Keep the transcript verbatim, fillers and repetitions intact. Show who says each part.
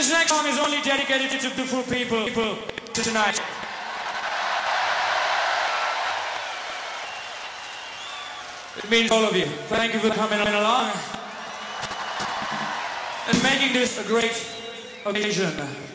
Speaker 1: This next song is only dedicated to beautiful people, people tonight. It means all of you. Thank you for coming along and making this a great occasion.